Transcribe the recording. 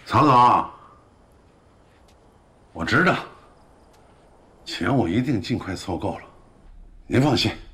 曹总，我知道，钱我一定尽快凑够了，您放心。